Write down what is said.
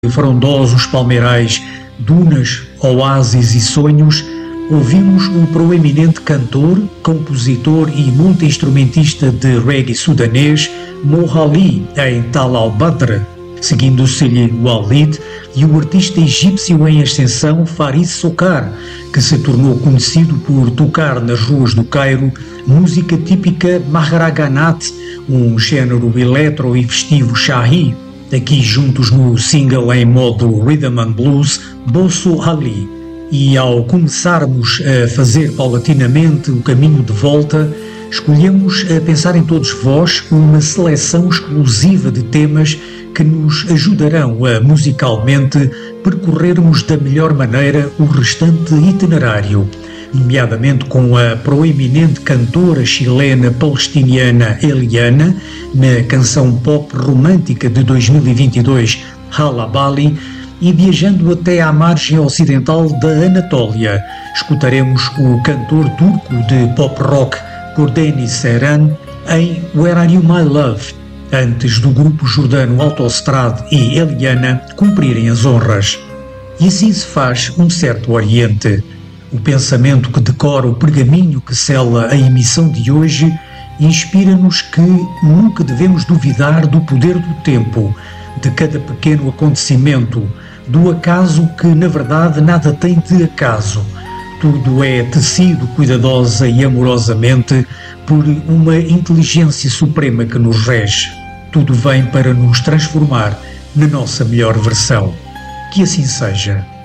frondosos palmeirais, dunas, oásis e sonhos, ouvimos o proeminente cantor, compositor e multi-instrumentista de reggae sudanês Moh-Ali em Tal al-Badr, seguindo-se-lhe Walid e o artista egípcio em ascensão Farid Sokar, que se tornou conhecido por tocar nas ruas do Cairo música típica Maharaganat, um género eletro e festivo shahi, aqui juntos no single em modo Rhythm and Blues, Bosso Ali. E ao começarmos a fazer paulatinamente o caminho de volta, escolhemos a pensar em todos vós uma seleção exclusiva de temas que nos ajudarão a musicalmente percorrermos da melhor maneira o restante itinerário, nomeadamente com a proeminente cantora chilena palestiniana Eliana, na canção pop romântica de 2022 Hala Bali, e viajando até à margem ocidental da Anatólia, escutaremos o cantor turco de pop rock Kordeni Ceyran em Where Are You My Love, antes do grupo jordano Autostrad e Eliana cumprirem as honras. E assim se faz um certo Oriente. O pensamento que decora o pergaminho que sela a emissão de hoje inspira-nos que nunca devemos duvidar do poder do tempo, de cada pequeno acontecimento, do acaso que, na verdade, nada tem de acaso. Tudo é tecido cuidadosa e amorosamente por uma inteligência suprema que nos rege. Tudo vem para nos transformar na nossa melhor versão. Que assim seja.